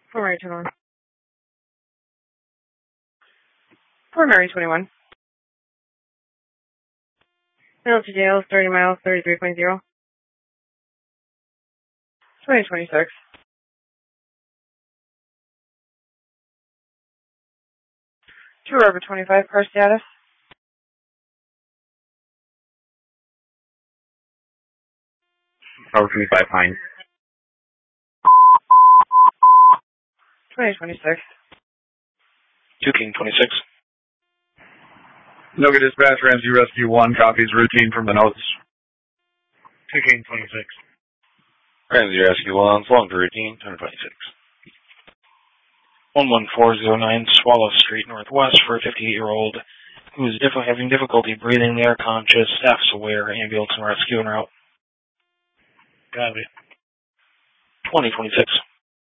For Mary 21. For Mary 21. Middle to Dales, 30 miles, 33.0. 2026. Tour over 25, car status. Over 25, fine. 2026. 2 King 26. Noga Dispatch, Ramsey Rescue 1, copies routine from the notes. 2 King 26. Ramsey Rescue 1, long to routine, 1026. 11409 Swallow Street Northwest for a 58-year-old who is having difficulty breathing. They are conscious. Staff's aware. Ambulance and rescue en route. Copy. 2026.